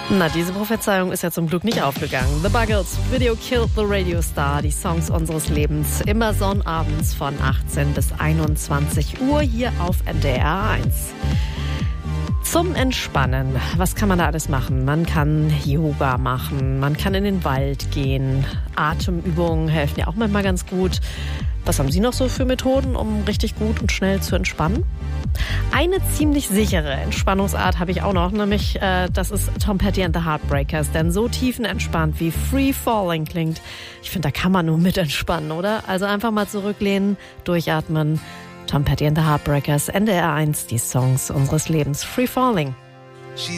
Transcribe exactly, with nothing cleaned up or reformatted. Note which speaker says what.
Speaker 1: Na, diese Prophezeiung ist ja zum Glück nicht aufgegangen. The Buggles, Video Killed the Radio Star, die Songs unseres Lebens. Immer sonnabends von achtzehn bis einundzwanzig Uhr hier auf N D R eins. Zum Entspannen, was kann man da alles machen? Man kann Yoga machen, man kann in den Wald gehen. Atemübungen helfen ja auch manchmal ganz gut. Was haben Sie noch so für Methoden, um richtig gut und schnell zu entspannen? Eine ziemlich sichere Entspannungsart habe ich auch noch, nämlich äh, das ist Tom Petty and the Heartbreakers. Denn so tiefenentspannt wie Free Falling klingt, ich finde, da kann man nur mit entspannen, oder? Also einfach mal zurücklehnen, durchatmen. Tom Petty and the Heartbreakers, N D R eins, die Songs unseres Lebens. Free Falling.